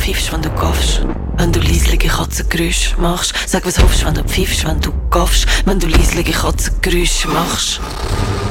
pfiffst, wenn du gaffst. Wenn du leislige Katzengeräusche machst. Sag, was hoffst, wenn du pfiffst, wenn du gaffst. Wenn du leislige Katzengeräusche machst.